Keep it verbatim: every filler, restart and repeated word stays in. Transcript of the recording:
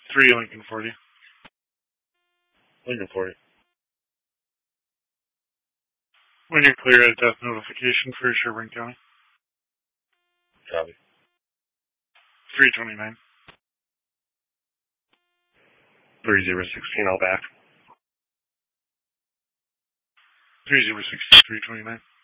three Lincoln forty. Lincoln forty. When you're clear, a death notification for Sherburne County. Copy. three twenty-nine. three zero sixteen, all back. three zero sixteen, three twenty-nine.